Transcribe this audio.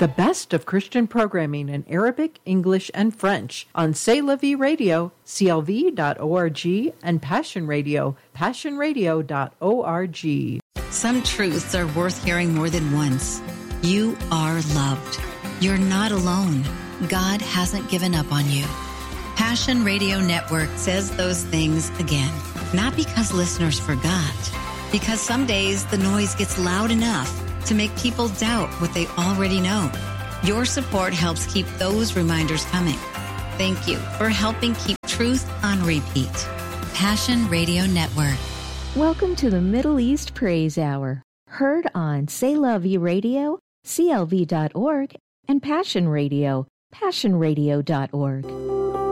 The best of Christian programming in Arabic, English, and French on C'est La Vie Radio, clv.org, and Passion Radio, passionradio.org. Some truths are worth hearing more than once. You are loved. You're not alone. God hasn't given up on you. Passion Radio Network says those things again, not because listeners forgot, because some days the noise gets loud enough to make people doubt what they already know. Your support helps keep those reminders coming. Thank you for helping keep truth on repeat. Passion Radio Network. Welcome to the Middle East Praise Hour, heard on C'est La Vie Radio, clv.org, and Passion Radio, passionradio.org.